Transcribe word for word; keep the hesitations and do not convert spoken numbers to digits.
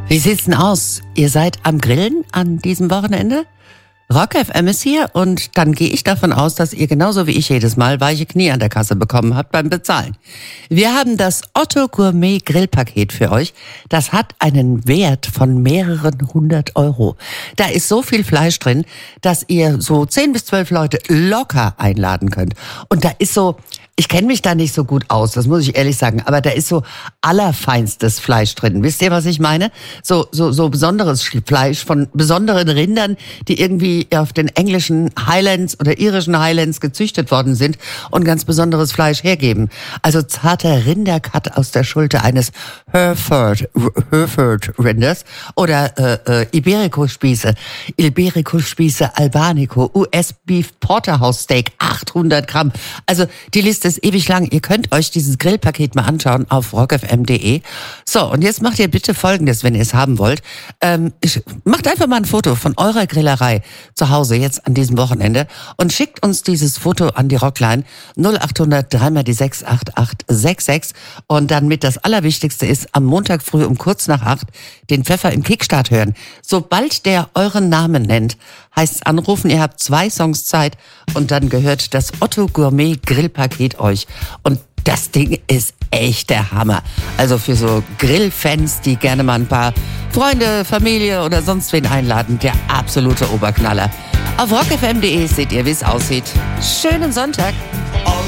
Wie sieht's denn aus? Ihr seid am Grillen an diesem Wochenende? Rock F M ist hier und dann gehe ich davon aus, dass ihr genauso wie ich jedes Mal weiche Knie an der Kasse bekommen habt beim Bezahlen. Wir haben das Otto Gourmet Grillpaket für euch. Das hat einen Wert von mehreren hundert Euro. Da ist so viel Fleisch drin, dass ihr so zehn bis zwölf Leute locker einladen könnt. Und da ist so... Ich kenne mich da nicht so gut aus, das muss ich ehrlich sagen, aber da ist so allerfeinstes Fleisch drin. Wisst ihr, was ich meine? So so so besonderes Fleisch von besonderen Rindern, die irgendwie auf den englischen Highlands oder irischen Highlands gezüchtet worden sind und ganz besonderes Fleisch hergeben. Also zarter Rindercut aus der Schulter eines Hereford Hereford Rinders oder äh, äh, Iberico-Spieße, Iberico-Spieße Albanico, U S Beef Porterhouse Steak, achthundert Gramm. Also die Liste ist ewig lang. Ihr könnt euch dieses Grillpaket mal anschauen auf rock f m punkt d e. So, und jetzt macht ihr bitte Folgendes, wenn ihr es haben wollt. Ähm, ich, macht einfach mal ein Foto von eurer Grillerei zu Hause jetzt an diesem Wochenende und schickt uns dieses Foto an die Rockline null acht hundert drei mal die sechs acht acht sechs sechs und dann mit das Allerwichtigste ist, am Montag früh um kurz nach acht den Pfeffer im Kickstart hören. Sobald der euren Namen nennt, heißt es anrufen, ihr habt zwei Songs Zeit und dann gehört das Otto Gourmet Grillpaket euch. Und das Ding ist echt der Hammer. Also für so Grillfans, die gerne mal ein paar Freunde, Familie oder sonst wen einladen, der absolute Oberknaller. Auf rock f m punkt d e seht ihr, wie es aussieht. Schönen Sonntag.